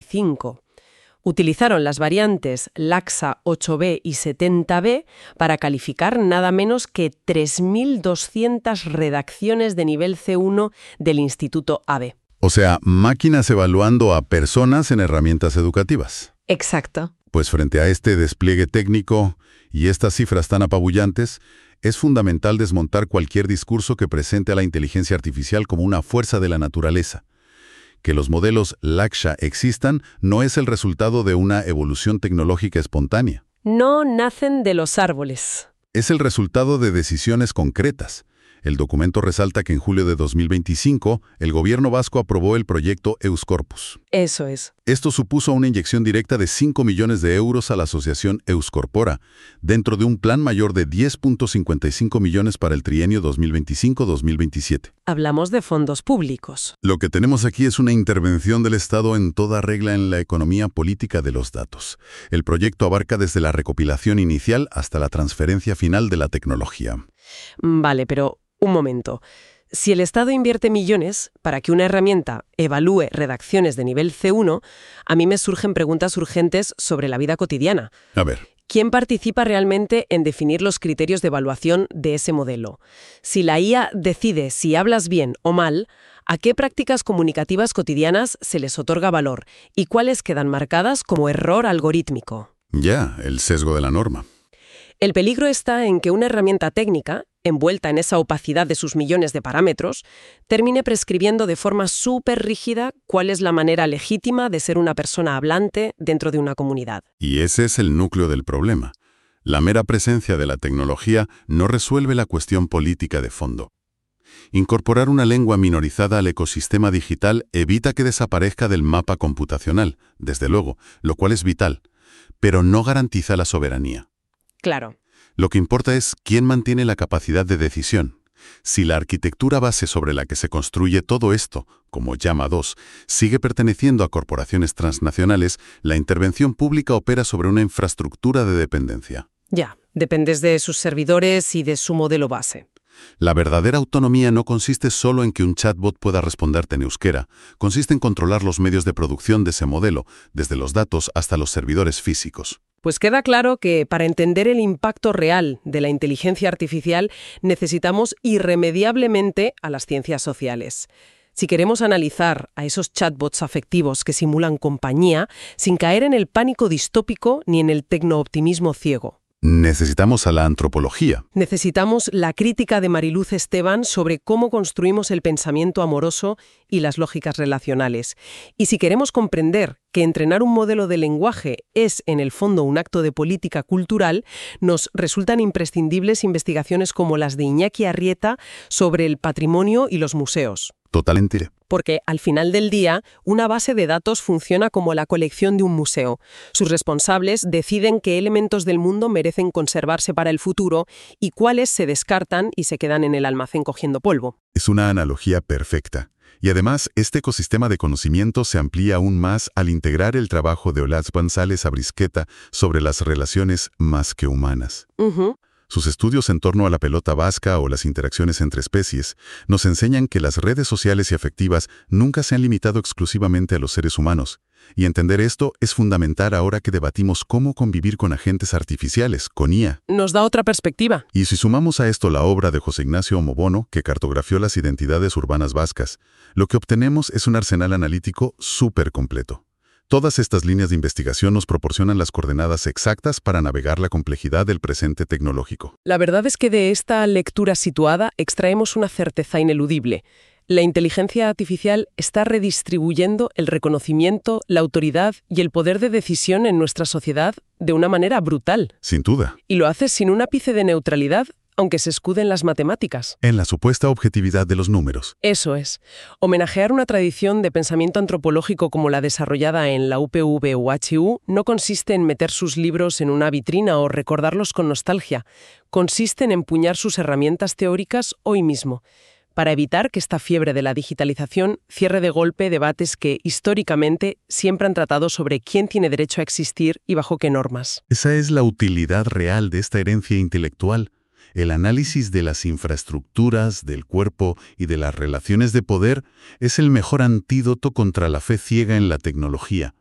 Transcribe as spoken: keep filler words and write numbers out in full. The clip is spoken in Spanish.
veinticinco. Utilizaron las variantes Laxa ocho B y setenta B para calificar nada menos que tres mil doscientas redacciones de nivel C uno del Instituto A B. O sea, máquinas evaluando a personas en herramientas educativas. Exacto. Pues frente a este despliegue técnico y estas cifras tan apabullantes, es fundamental desmontar cualquier discurso que presente a la inteligencia artificial como una fuerza de la naturaleza. Que los modelos Laksha existan no es el resultado de una evolución tecnológica espontánea. No nacen de los árboles. Es el resultado de decisiones concretas. El documento resalta que en julio de dos mil veinticinco, el gobierno vasco aprobó el proyecto Euscorpus. Eso es. Esto supuso una inyección directa de cinco millones de euros a la asociación Euscorpora, dentro de un plan mayor de diez punto cincuenta y cinco millones para el trienio dos mil veinticinco a dos mil veintisiete. Hablamos de fondos públicos. Lo que tenemos aquí es una intervención del Estado en toda regla en la economía política de los datos. El proyecto abarca desde la recopilación inicial hasta la transferencia final de la tecnología. Vale, pero un momento. Si el Estado invierte millones para que una herramienta evalúe redacciones de nivel C uno, a mí me surgen preguntas urgentes sobre la vida cotidiana. A ver. ¿Quién participa realmente en definir los criterios de evaluación de ese modelo? Si la I A decide si hablas bien o mal, ¿a qué prácticas comunicativas cotidianas se les otorga valor y cuáles quedan marcadas como error algorítmico? Ya, el sesgo de la norma. El peligro está en que una herramienta técnica, envuelta en esa opacidad de sus millones de parámetros, termine prescribiendo de forma súper rígida cuál es la manera legítima de ser una persona hablante dentro de una comunidad. Y ese es el núcleo del problema. La mera presencia de la tecnología no resuelve la cuestión política de fondo. Incorporar una lengua minorizada al ecosistema digital evita que desaparezca del mapa computacional, desde luego, lo cual es vital, pero no garantiza la soberanía. Claro. Lo que importa es quién mantiene la capacidad de decisión. Si la arquitectura base sobre la que se construye todo esto, como Llama dos, sigue perteneciendo a corporaciones transnacionales, la intervención pública opera sobre una infraestructura de dependencia. Ya, dependes de sus servidores y de su modelo base. La verdadera autonomía no consiste solo en que un chatbot pueda responderte en euskera, consiste en controlar los medios de producción de ese modelo, desde los datos hasta los servidores físicos. Pues queda claro que para entender el impacto real de la inteligencia artificial necesitamos irremediablemente a las ciencias sociales. Si queremos analizar a esos chatbots afectivos que simulan compañía, sin caer en el pánico distópico ni en el tecnooptimismo ciego. Necesitamos a la antropología. Necesitamos la crítica de Mariluz Esteban sobre cómo construimos el pensamiento amoroso y las lógicas relacionales. Y si queremos comprender que entrenar un modelo de lenguaje es, en el fondo, un acto de política cultural, nos resultan imprescindibles investigaciones como las de Iñaki Arrieta sobre el patrimonio y los museos. Totalmente. Porque, al final del día, una base de datos funciona como la colección de un museo. Sus responsables deciden qué elementos del mundo merecen conservarse para el futuro y cuáles se descartan y se quedan en el almacén cogiendo polvo. Es una analogía perfecta. Y además, este ecosistema de conocimiento se amplía aún más al integrar el trabajo de Olaz González Abrisqueta sobre las relaciones más que humanas. Uh-huh. Sus estudios en torno a la pelota vasca o las interacciones entre especies nos enseñan que las redes sociales y afectivas nunca se han limitado exclusivamente a los seres humanos. Y entender esto es fundamental ahora que debatimos cómo convivir con agentes artificiales, con I A. Nos da otra perspectiva. Y si sumamos a esto la obra de José Ignacio Omobono, que cartografió las identidades urbanas vascas, lo que obtenemos es un arsenal analítico súper completo. Todas estas líneas de investigación nos proporcionan las coordenadas exactas para navegar la complejidad del presente tecnológico. La verdad es que de esta lectura situada extraemos una certeza ineludible. La inteligencia artificial está redistribuyendo el reconocimiento, la autoridad y el poder de decisión en nuestra sociedad de una manera brutal. Sin duda. Y lo hace sin un ápice de neutralidad, aunque se escude en las matemáticas. En la supuesta objetividad de los números. Eso es. Homenajear una tradición de pensamiento antropológico como la desarrollada en la U P V u H U no consiste en meter sus libros en una vitrina o recordarlos con nostalgia. Consiste en empuñar sus herramientas teóricas hoy mismo, para evitar que esta fiebre de la digitalización cierre de golpe debates que, históricamente, siempre han tratado sobre quién tiene derecho a existir y bajo qué normas. Esa es la utilidad real de esta herencia intelectual. El análisis de las infraestructuras, del cuerpo y de las relaciones de poder es el mejor antídoto contra la fe ciega en la tecnología.